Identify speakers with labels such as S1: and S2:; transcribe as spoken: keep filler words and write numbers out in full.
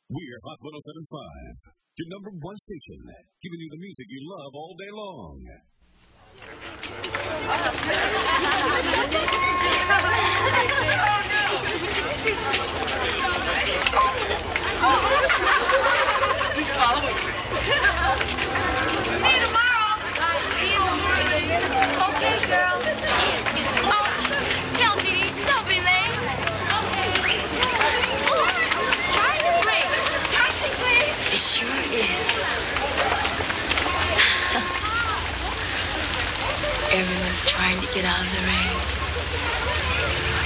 S1: We're Hot one oh seven point five, your number one station, giving you the music you love all day long.
S2: Please follow me. See you tomorrow. See you tomorrow. Okay, girl. Oh, tell Dee Dee, don't be late. Okay. Oh, it's trying to break. Icing, please. It sure is. Everyone's trying to get out of the rain.